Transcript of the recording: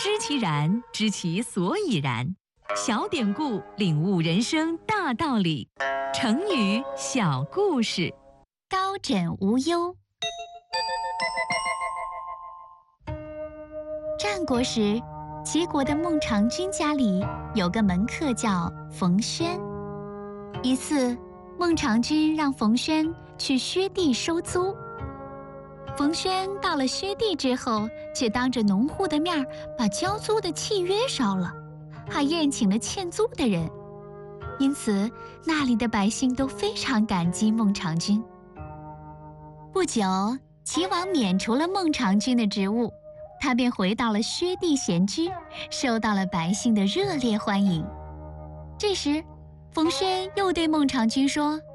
知其然，知其所以然。小典故，领悟人生大道理。成语小故事。 高枕无忧。战国时，齐国的孟尝君家里有个门客叫冯轩。一次，孟尝君让冯轩去薛地收租。冯轩到了薛地之后，却当着农户的面把交租的契约烧了，还宴请了欠租的人。因此，那里的百姓都非常感激孟尝君。不久，齐王免除了孟尝君的职务，他便回到了薛地闲居，受到了百姓的热烈欢迎。这时，冯轩又对孟尝君说：“